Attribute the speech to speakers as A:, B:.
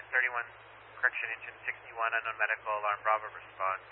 A: 31, correction, engine 61, unknown medical, alarm Bravo, respond.